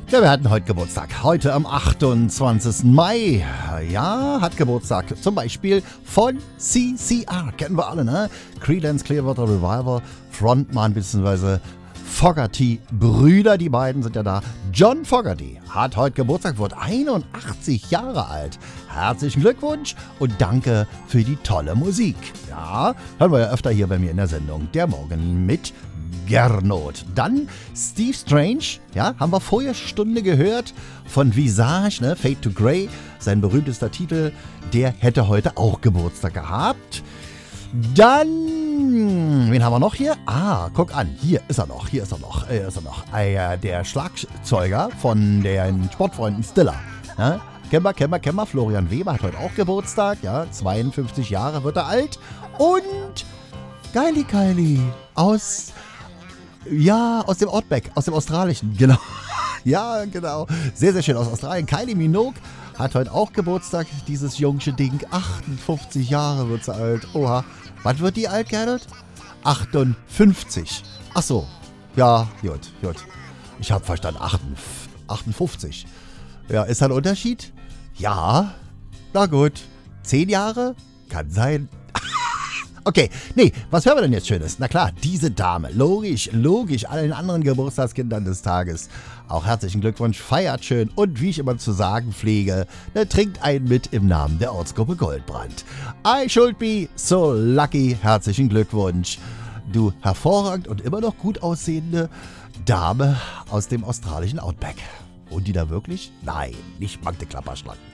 Ja, wir hatten heute Geburtstag. Heute am 28. Mai. Ja, hat Geburtstag. Zum Beispiel von CCR. Kennen wir alle, ne? Creedence Clearwater Revival. Frontmann bzw. Fogerty-Brüder, die beiden sind ja da. John Fogerty hat heute Geburtstag, wird 81 Jahre alt. Herzlichen Glückwunsch und danke für die tolle Musik. Ja, hören wir ja öfter hier bei mir in der Sendung. Der Morgen mit Gernot. Dann Steve Strange, ja, haben wir vorher Stunde gehört von Visage, ne, Fade to Grey, sein berühmtester Titel, der hätte heute auch Geburtstag gehabt. Dann, wen haben wir noch hier? Ah, guck an, hier ist er noch. Der Schlagzeuger von den Sportfreunden Stiller. Ja, kennen wir. Florian Weber hat heute auch Geburtstag, ja, 52 Jahre wird er alt. Und Kylie aus dem Outback, aus dem Australischen, genau. Ja, genau. Sehr, sehr schön aus Australien. Kylie Minogue hat heute auch Geburtstag, dieses jungsche Ding. 58 Jahre wird sie alt. Oha. Wann wird die alt, Gernot? 58. Ach so. Ja, gut. Ich habe verstanden, 58. Ja, ist da ein Unterschied? Ja. Na gut. 10 Jahre? Kann sein. Okay, nee, was hören wir denn jetzt Schönes? Na klar, diese Dame, logisch, allen anderen Geburtstagskindern des Tages. Auch herzlichen Glückwunsch, feiert schön und wie ich immer zu sagen pflege, trinkt einen mit im Namen der Ortsgruppe Goldbrand. I should be so lucky, herzlichen Glückwunsch. Du hervorragend und immer noch gut aussehende Dame aus dem australischen Outback. Wohnt die da wirklich? Nein, nicht Magde Klapperschlangen.